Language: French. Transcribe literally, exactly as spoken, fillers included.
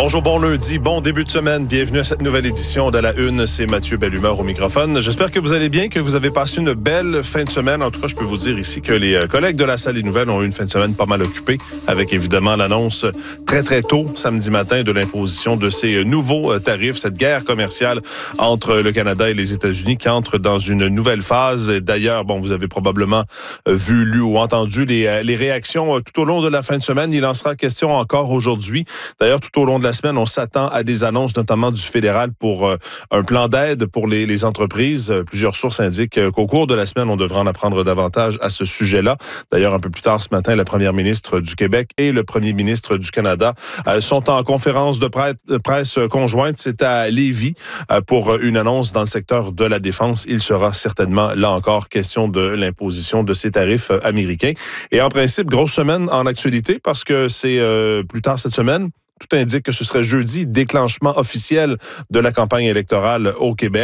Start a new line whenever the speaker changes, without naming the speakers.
Bonjour, bon lundi, bon début de semaine. Bienvenue à cette nouvelle édition de La Une. C'est Mathieu Bellumeur au microphone. J'espère que vous allez bien, que vous avez passé une belle fin de semaine. En tout cas, je peux vous dire ici que les collègues de la salle des nouvelles ont eu une fin de semaine pas mal occupée, avec évidemment l'annonce très très tôt, samedi matin, de l'imposition de ces nouveaux tarifs, cette guerre commerciale entre le Canada et les États-Unis qui entre dans une nouvelle phase. D'ailleurs, bon, vous avez probablement vu, lu ou entendu les, les réactions tout au long de la fin de semaine. Il en sera question encore aujourd'hui. D'ailleurs, tout au long de la semaine, on s'attend à des annonces, notamment du fédéral, pour euh, un plan d'aide pour les, les entreprises. Euh, plusieurs sources indiquent euh, qu'au cours de la semaine, on devrait en apprendre davantage à ce sujet-là. D'ailleurs, un peu plus tard ce matin, la première ministre du Québec et le premier ministre du Canada euh, sont en conférence de presse, de presse conjointe. C'est à Lévis euh, pour une annonce dans le secteur de la défense. Il sera certainement, là encore, question de l'imposition de ces tarifs euh, américains. Et en principe, grosse semaine en actualité parce que c'est euh, plus tard cette semaine. Tout indique que ce serait jeudi, déclenchement officiel de la campagne électorale au Québec.